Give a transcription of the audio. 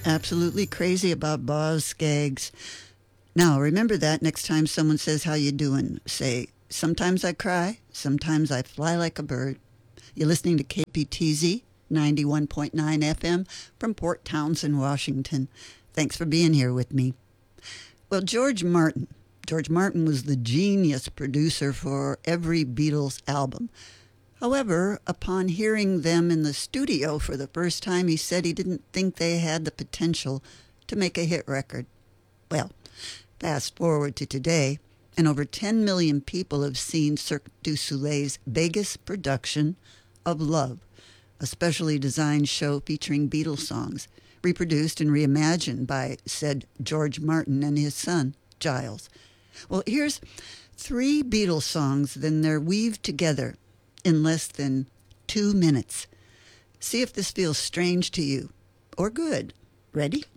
Absolutely crazy about Boz Scaggs. Now, remember that next time someone says, how you doing? Say, sometimes I cry, sometimes I fly like a bird. You're listening to KPTZ 91.9 FM from Port Townsend, Washington. Thanks for being here with me. Well, George Martin was the genius producer for every Beatles album. However, upon hearing them in the studio for the first time, he said he didn't think they had the potential to make a hit record. Well, fast forward to today, and over 10 million people have seen Cirque du Soleil's Vegas production of Love, a specially designed show featuring Beatles songs, reproduced and reimagined by said George Martin and his son, Giles. Well, here's 3 Beatles songs, then they're weaved together in less than 2 minutes. See if this feels strange to you, or good. Ready?